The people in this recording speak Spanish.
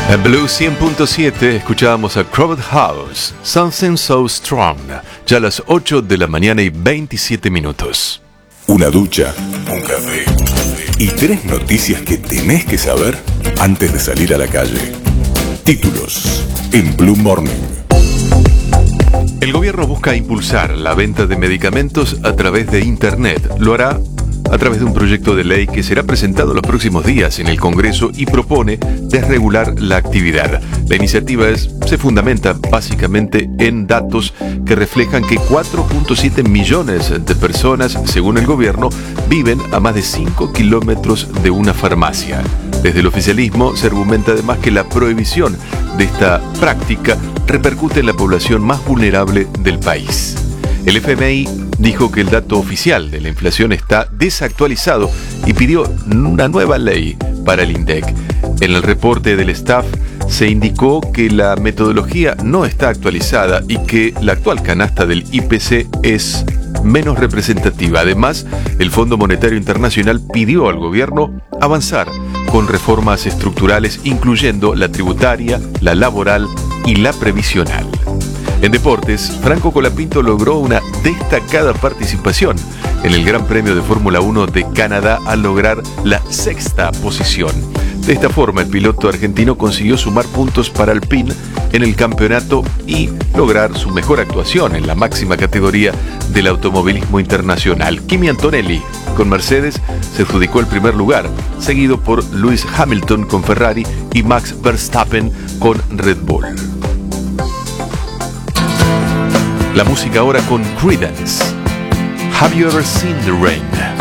En Blue 100.7 escuchábamos a Crowded House, Something So Strong, ya a las 8 de la mañana y 27 minutos. Una ducha, un café y 3 noticias que tenés que saber antes de salir a la calle. Títulos en Blue Morning. El gobierno busca impulsar la venta de medicamentos a través de Internet. Lo hará a través de un proyecto de ley que será presentado los próximos días en el Congreso y propone desregular la actividad. La iniciativa se fundamenta básicamente en datos que reflejan que 4.7 millones de personas, según el gobierno, viven a más de 5 kilómetros de una farmacia. Desde el oficialismo se argumenta además que la prohibición de esta práctica repercute en la población más vulnerable del país. El FMI dijo que el dato oficial de la inflación está desactualizado y pidió una nueva ley para el INDEC. En el reporte del staff se indicó que la metodología no está actualizada y que la actual canasta del IPC es menos representativa. Además, el Fondo Monetario Internacional pidió al gobierno avanzar con reformas estructurales, incluyendo la tributaria, la laboral y la previsional. En deportes, Franco Colapinto logró una destacada participación en el Gran Premio de Fórmula 1 de Canadá al lograr la 6ª posición. De esta forma, el piloto argentino consiguió sumar puntos para Alpine en el campeonato y lograr su mejor actuación en la máxima categoría del automovilismo internacional. Kimi Antonelli con Mercedes se adjudicó el primer lugar, seguido por Lewis Hamilton con Ferrari y Max Verstappen con Red Bull. La música ahora con Creedence. Have you ever seen the rain?